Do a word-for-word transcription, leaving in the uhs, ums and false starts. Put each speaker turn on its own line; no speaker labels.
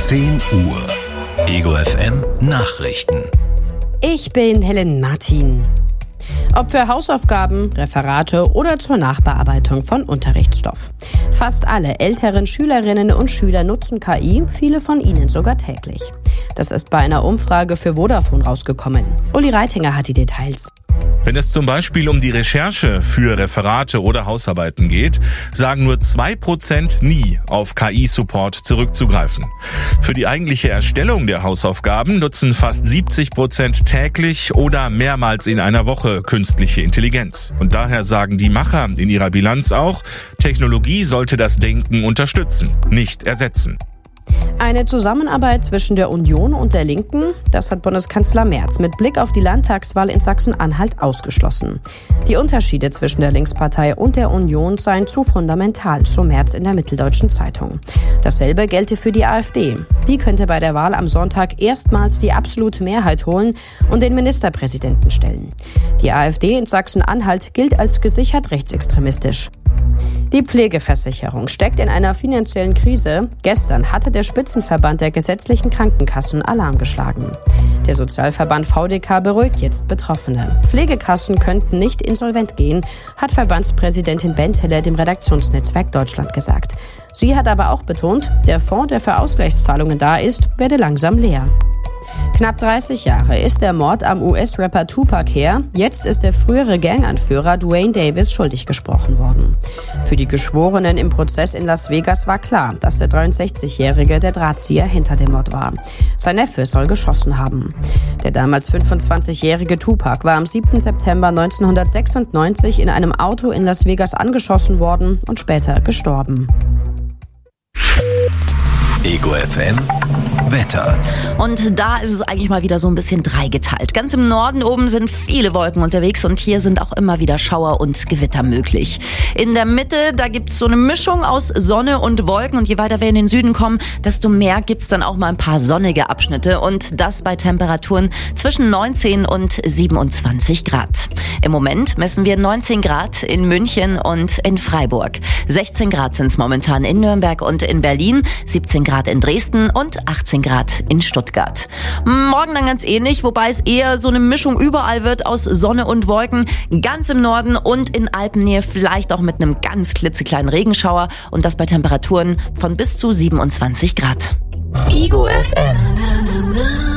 zehn Uhr. Ego F M Nachrichten.
Ich bin Helen Martin. Ob für Hausaufgaben, Referate oder zur Nachbearbeitung von Unterrichtsstoff. Fast alle älteren Schülerinnen und Schüler nutzen K I, viele von ihnen sogar täglich. Das ist bei einer Umfrage für Vodafone rausgekommen. Uli Reitinger hat die Details.
Wenn es zum Beispiel um die Recherche für Referate oder Hausarbeiten geht, sagen nur zwei Prozent nie auf K I-Support zurückzugreifen. Für die eigentliche Erstellung der Hausaufgaben nutzen fast siebzig Prozent täglich oder mehrmals in einer Woche künstliche Intelligenz. Und daher sagen die Macher in ihrer Bilanz auch, Technologie sollte das Denken unterstützen, nicht ersetzen.
Eine Zusammenarbeit zwischen der Union und der Linken, das hat Bundeskanzler Merz mit Blick auf die Landtagswahl in Sachsen-Anhalt ausgeschlossen. Die Unterschiede zwischen der Linkspartei und der Union seien zu fundamental, so Merz in der Mitteldeutschen Zeitung. Dasselbe gelte für die AfD. Die könnte bei der Wahl am Sonntag erstmals die absolute Mehrheit holen und den Ministerpräsidenten stellen. Die AfD in Sachsen-Anhalt gilt als gesichert rechtsextremistisch. Die Pflegeversicherung steckt in einer finanziellen Krise. Gestern hatte der Spitzenverband der gesetzlichen Krankenkassen Alarm geschlagen. Der Sozialverband V D K beruhigt jetzt Betroffene. Pflegekassen könnten nicht insolvent gehen, hat Verbandspräsidentin Benteler dem Redaktionsnetzwerk Deutschland gesagt. Sie hat aber auch betont, der Fonds, der für Ausgleichszahlungen da ist, werde langsam leer. Knapp dreißig Jahre ist der Mord am U S-Rapper Tupac her. Jetzt ist der frühere Ganganführer Duane Davis schuldig gesprochen worden. Für die Geschworenen im Prozess in Las Vegas war klar, dass der dreiundsechzigjährige der Drahtzieher hinter dem Mord war. Sein Neffe soll geschossen haben. Der damals fünfundzwanzigjährige Tupac war am siebten September neunzehnhundertsechsundneunzig in einem Auto in Las Vegas angeschossen worden und später gestorben.
Ego F M Wetter.
Und da ist es eigentlich mal wieder so ein bisschen dreigeteilt. Ganz im Norden oben sind viele Wolken unterwegs und hier sind auch immer wieder Schauer und Gewitter möglich. In der Mitte, da gibt es so eine Mischung aus Sonne und Wolken und je weiter wir in den Süden kommen, desto mehr gibt es dann auch mal ein paar sonnige Abschnitte und das bei Temperaturen zwischen neunzehn und siebenundzwanzig Grad. Im Moment messen wir neunzehn Grad in München und in Freiburg. sechzehn Grad sind es momentan in Nürnberg und in Berlin, siebzehn Grad in Dresden und achtzehn Grad in Stuttgart. Morgen dann ganz ähnlich, wobei es eher so eine Mischung überall wird aus Sonne und Wolken. Ganz im Norden und in Alpennähe vielleicht auch mit einem ganz klitzekleinen Regenschauer und das bei Temperaturen von bis zu siebenundzwanzig Grad.
Ego F M.